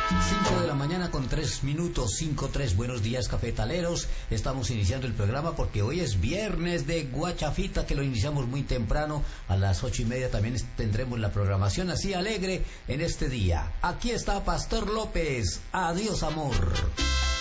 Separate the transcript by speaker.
Speaker 1: 5 de la mañana con 3 minutos, 5:03. Buenos días, cafetaleros. Estamos iniciando el programa porque hoy es viernes de Guachafita, que lo iniciamos muy temprano. A las 8:30 también tendremos la programación así alegre en este día. Aquí está Pastor López. Adiós, amor.